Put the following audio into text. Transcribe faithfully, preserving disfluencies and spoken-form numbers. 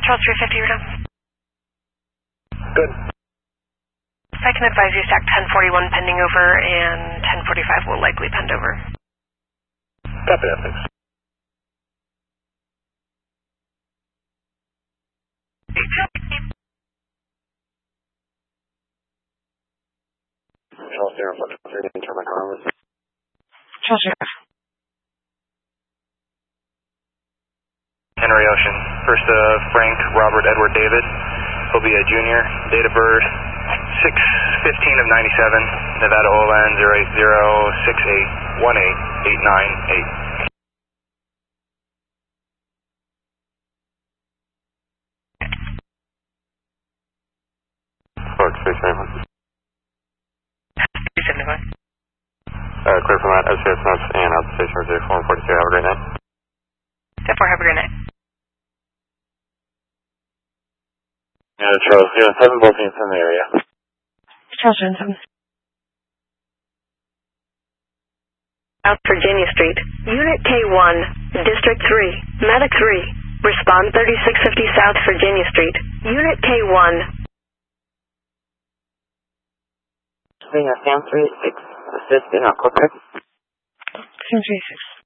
Charles three fifty, you're done. Good. I can advise you stack ten forty-one pending over and ten forty-five will likely pend over. Copy that, thanks. Charles zero four three, turn my car over. Charles zero. Henry Ocean. First uh, Frank Robert Edward David. He'll be a junior. Date of birth six fifteen of ninety-seven. Nevada O L N zero eight zero six eight one eight eight nine eight. Clark three seventy-one. three seventy-one. Uh, clear from that, S C S notes and out the station zero four forty-two. Have a great night. Therefore, have a great night. Yeah, Charles, yeah, seven bolting from the area. Charles Johnson. South Virginia Street, Unit K one, District three, Medic three, respond thirty-six fifty South Virginia Street, Unit K one. Springer, Sam three six, assist in Aqua Sam three six.